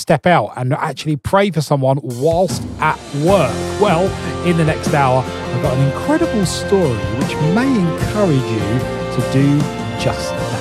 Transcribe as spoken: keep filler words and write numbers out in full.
step out and actually pray for someone whilst at work? Well, in the next hour, I've got an incredible story which may encourage you to do just that.